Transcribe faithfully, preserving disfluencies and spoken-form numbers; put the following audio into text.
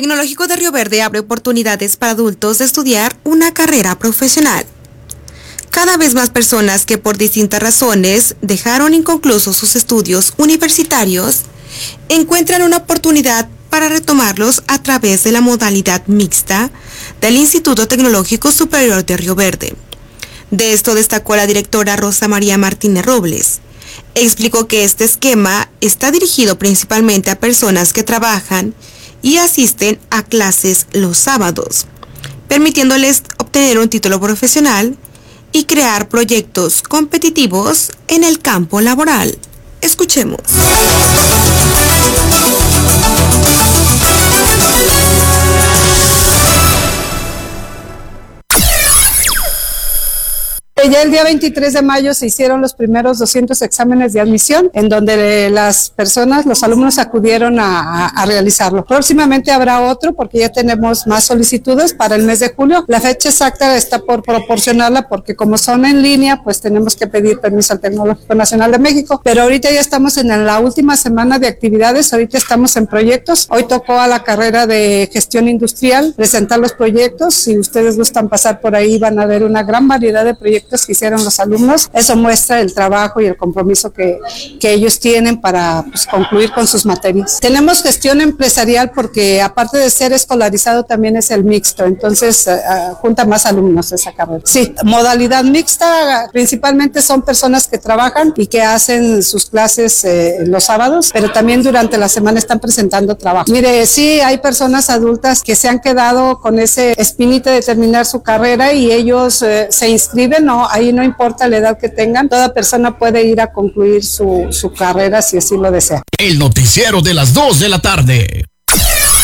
Tecnológico de Río Verde abre oportunidades para adultos de estudiar una carrera profesional. Cada vez más personas que por distintas razones dejaron inconclusos sus estudios universitarios encuentran una oportunidad para retomarlos a través de la modalidad mixta del Instituto Tecnológico Superior de Río Verde. De esto destacó la directora Rosa María Martínez Robles. Explicó que este esquema está dirigido principalmente a personas que trabajan y asisten a clases los sábados, permitiéndoles obtener un título profesional y crear proyectos competitivos en el campo laboral. Escuchemos. Ya el día veintitrés de mayo se hicieron los primeros doscientos exámenes de admisión, en donde las personas, los alumnos acudieron a, a, a realizarlo. Próximamente habrá otro, porque ya tenemos más solicitudes para el mes de julio. La fecha exacta está por proporcionarla, porque como son en línea, pues tenemos que pedir permiso al Tecnológico Nacional de México. Pero ahorita ya estamos en la última semana de actividades, ahorita estamos en proyectos. Hoy tocó a la carrera de gestión industrial presentar los proyectos. Si ustedes gustan pasar por ahí, van a ver una gran variedad de proyectos que hicieron los alumnos. Eso muestra el trabajo y el compromiso que, que ellos tienen para pues, concluir con sus materias. Tenemos gestión empresarial porque aparte de ser escolarizado también es el mixto, entonces uh, junta más alumnos esa carrera. Sí, modalidad mixta, principalmente son personas que trabajan y que hacen sus clases eh, los sábados, pero también durante la semana están presentando trabajo. Mire, sí, hay personas adultas que se han quedado con ese espinita de terminar su carrera y ellos eh, se inscriben, no, ahí no importa la edad que tengan, toda persona puede ir a concluir su, su carrera si así lo desea. El noticiero de las dos de la tarde.